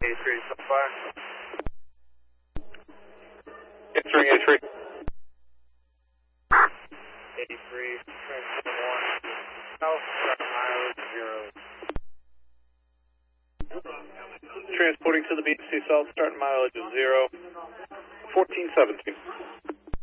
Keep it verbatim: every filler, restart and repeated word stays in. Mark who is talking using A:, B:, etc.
A: eighty-three, so far.
B: Answering eighty-three.
A: eighty-three, transporting one. South, starting mileage zero.
B: Transporting to the B T C South, starting mileage of zero. fourteen seventeen.